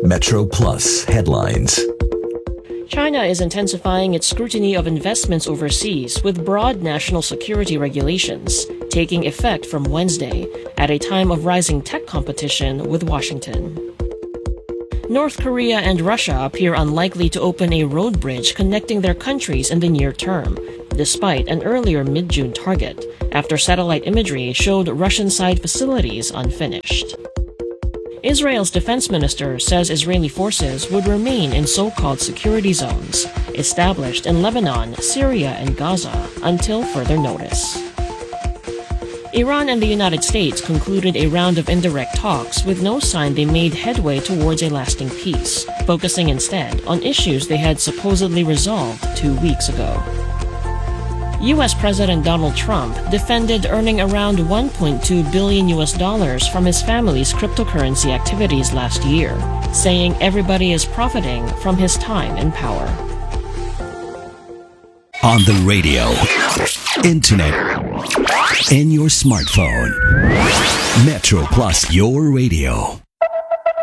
Metro Plus headlines. China is intensifying its scrutiny of investments overseas with broad national security regulations taking effect from Wednesday at a time of rising tech competition with Washington. North Korea and Russia appear unlikely to open a road bridge connecting their countries in the near term, despite an earlier mid-June target, after satellite imagery showed Russian-side facilities unfinished. Israel's defense minister says Israeli forces would remain in so-called security zones, established in Lebanon, Syria, and Gaza, until further notice. Iran and the United States concluded a round of indirect talks with no sign they made headway towards a lasting peace, focusing instead on issues they had supposedly resolved 2 weeks ago. U.S. President Donald Trump defended earning around $1.2 billion from his family's cryptocurrency activities last year, saying everybody is profiting from his time in power. On the radio, internet, and your smartphone. Metro Plus, your radio.